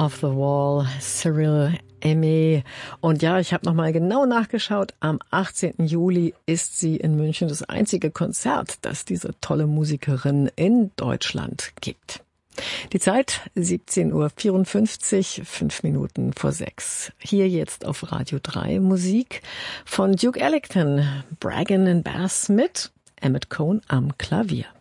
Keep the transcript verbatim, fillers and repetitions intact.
Off the Wall, Cyril Aimé. Und ja, ich habe nochmal genau nachgeschaut. Am achtzehnten Juli ist sie in München, das einzige Konzert, das diese tolle Musikerin in Deutschland gibt. Die Zeit siebzehn Uhr vierundfünfzig, fünf Minuten vor sechs. Hier jetzt auf Radio drei Musik von Duke Ellington, Braggin' and Bass mit Emmett Cohn am Klavier.